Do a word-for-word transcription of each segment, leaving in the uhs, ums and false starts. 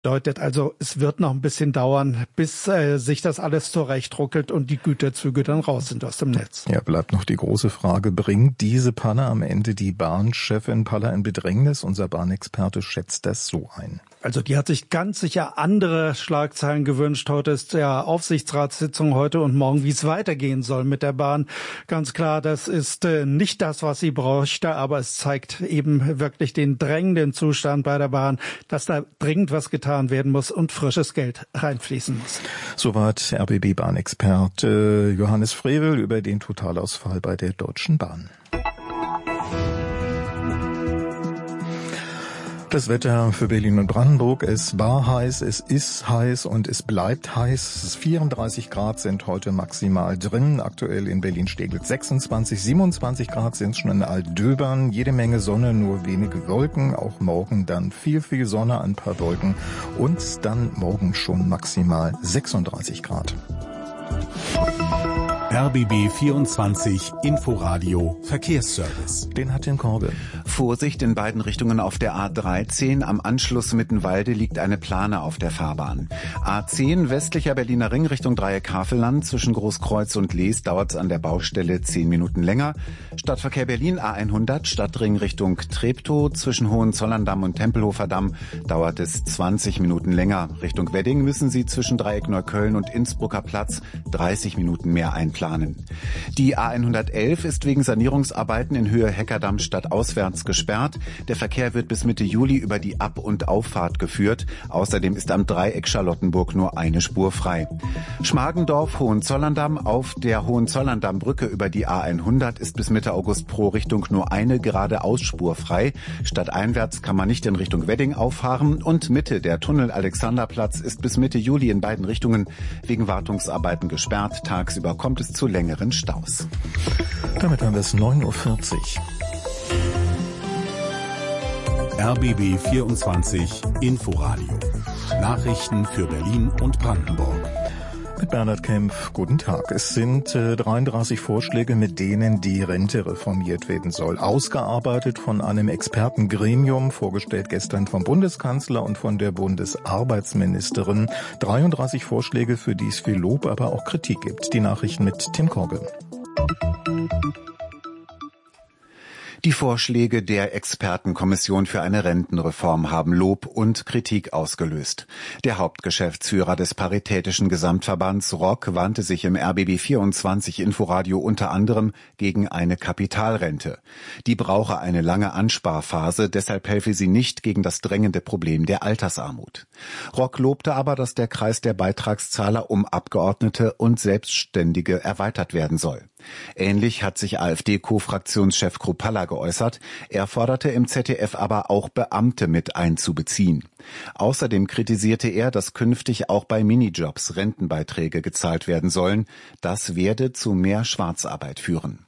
Deutet also, es wird noch ein bisschen dauern, bis äh, sich das alles zurechtruckelt und die Güterzüge dann raus sind aus dem Netz. Ja, bleibt noch die große Frage, bringt diese Panne am Ende die Bahnchefin Paller in Bedrängnis? Unser Bahnexperte schätzt das so ein. Also die hat sich ganz sicher andere Schlagzeilen gewünscht. Heute ist ja Aufsichtsratssitzung heute und morgen, wie es weitergehen soll mit der Bahn. Ganz klar, das ist äh, nicht das, was sie bräuchte, aber es zeigt eben wirklich den drängenden Zustand bei der Bahn, dass da dringend was getan werden muss und frisches Geld reinfließen muss. Soweit R B B-Bahnexperte Johannes Frevel über den Totalausfall bei der Deutschen Bahn. Das Wetter für Berlin und Brandenburg. Es war heiß, es ist heiß und es bleibt heiß. vierunddreißig Grad sind heute maximal drin. Aktuell in Berlin-Steglitz sechsundzwanzig, siebenundzwanzig Grad sind schon in Altdöbern. Jede Menge Sonne, nur wenige Wolken. Auch morgen dann viel, viel Sonne, ein paar Wolken. Und dann morgen schon maximal sechsunddreißig Grad. R B B vierundzwanzig Inforadio Verkehrsservice. Den hat den Korbe. Vorsicht in beiden Richtungen auf der A dreizehn. Am Anschluss Mittenwalde liegt eine Plane auf der Fahrbahn. A zehn westlicher Berliner Ring Richtung Dreieck Havelland. Zwischen Großkreuz und Lees dauert es an der Baustelle zehn Minuten länger. Stadtverkehr Berlin A hundert Stadtring Richtung Treptow. Zwischen Hohenzollern-Damm und Tempelhofer Damm dauert es zwanzig Minuten länger. Richtung Wedding müssen Sie zwischen Dreieck Neukölln und Innsbrucker Platz dreißig Minuten mehr einplanen. Die A hundertelf ist wegen Sanierungsarbeiten in Höhe Heckerdamm stadtauswärts gesperrt. Der Verkehr wird bis Mitte Juli über die Ab- und Auffahrt geführt. Außerdem ist am Dreieck Charlottenburg nur eine Spur frei. Schmargendorf, Hohenzollern-Damm. Auf der Hohenzollern-Damm-Brücke über die A hundert ist bis Mitte August pro Richtung nur eine geradeausspur frei. Stadteinwärts kann man nicht in Richtung Wedding auffahren. Und Mitte der Tunnel Alexanderplatz ist bis Mitte Juli in beiden Richtungen wegen Wartungsarbeiten gesperrt. Tagsüber kommt es zu längeren Staus. Damit haben wir es neun Uhr vierzig. R B B vierundzwanzig Inforadio. Nachrichten für Berlin und Brandenburg. Mit Bernhard Kempf, guten Tag. Es sind äh, dreiunddreißig Vorschläge, mit denen die Rente reformiert werden soll. Ausgearbeitet von einem Expertengremium, vorgestellt gestern vom Bundeskanzler und von der Bundesarbeitsministerin. dreiunddreißig Vorschläge, für die es viel Lob, aber auch Kritik gibt. Die Nachrichten mit Tim Korbe. Die Vorschläge der Expertenkommission für eine Rentenreform haben Lob und Kritik ausgelöst. Der Hauptgeschäftsführer des Paritätischen Gesamtverbands R O K wandte sich im R B B vierundzwanzig Inforadio unter anderem gegen eine Kapitalrente. Die brauche eine lange Ansparphase, deshalb helfe sie nicht gegen das drängende Problem der Altersarmut. R O K lobte aber, dass der Kreis der Beitragszahler um Abgeordnete und Selbstständige erweitert werden soll. Ähnlich hat sich AfD-Co-Fraktionschef Kruppalla geäußert. Er forderte im Z D F aber auch Beamte mit einzubeziehen. Außerdem kritisierte er, dass künftig auch bei Minijobs Rentenbeiträge gezahlt werden sollen. Das werde zu mehr Schwarzarbeit führen.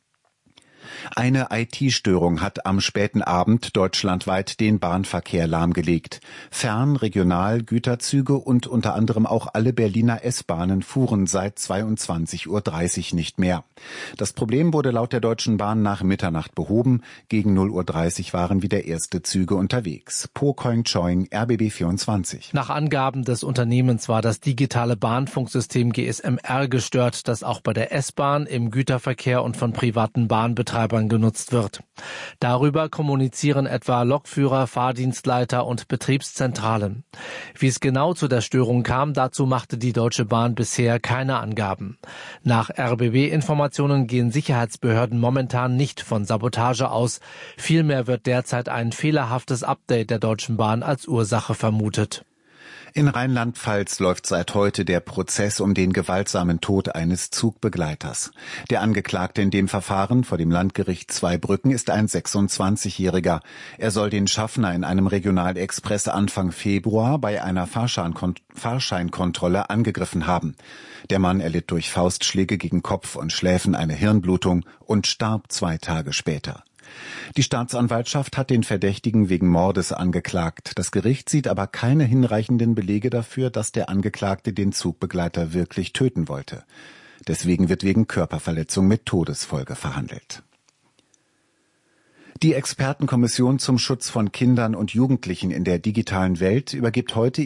Eine I T-Störung hat am späten Abend deutschlandweit den Bahnverkehr lahmgelegt. Fern-, Regional-, Güterzüge und unter anderem auch alle Berliner S-Bahnen fuhren seit zweiundzwanzig Uhr dreißig nicht mehr. Das Problem wurde laut der Deutschen Bahn nach Mitternacht behoben. Gegen null Uhr dreißig waren wieder erste Züge unterwegs. Po Koing Choing, R B B vierundzwanzig. Nach Angaben des Unternehmens war das digitale Bahnfunksystem G S M R gestört, das auch bei der S-Bahn, im Güterverkehr und von privaten Bahnbetreibern genutzt wird. Darüber kommunizieren etwa Lokführer, Fahrdienstleiter und Betriebszentralen. Wie es genau zu der Störung kam, dazu machte die Deutsche Bahn bisher keine Angaben. Nach R B B-Informationen gehen Sicherheitsbehörden momentan nicht von Sabotage aus. Vielmehr wird derzeit ein fehlerhaftes Update der Deutschen Bahn als Ursache vermutet. In Rheinland-Pfalz läuft seit heute der Prozess um den gewaltsamen Tod eines Zugbegleiters. Der Angeklagte in dem Verfahren vor dem Landgericht Zweibrücken ist ein sechsundzwanzigjähriger. Er soll den Schaffner in einem Regionalexpress Anfang Februar bei einer Fahrscheinkont- Fahrscheinkontrolle angegriffen haben. Der Mann erlitt durch Faustschläge gegen Kopf und Schläfen eine Hirnblutung und starb zwei Tage später. Die Staatsanwaltschaft hat den Verdächtigen wegen Mordes angeklagt. Das Gericht sieht aber keine hinreichenden Belege dafür, dass der Angeklagte den Zugbegleiter wirklich töten wollte. Deswegen wird wegen Körperverletzung mit Todesfolge verhandelt. Die Expertenkommission zum Schutz von Kindern und Jugendlichen in der digitalen Welt übergibt heute